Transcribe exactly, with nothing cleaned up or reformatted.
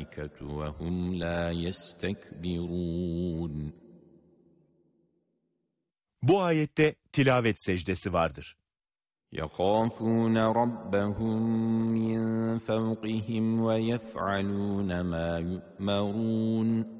الْمَلَائِكَةُ وَهُمْ لَا يَسْتَكْبِرُونَ. Bu ayette tilavet secdesi vardır. يَخَافُونَ رَبَّهُمْ مِنْ فَوْقِهِمْ وَيَفْعَلُونَ مَا يُؤْمَرُونَ.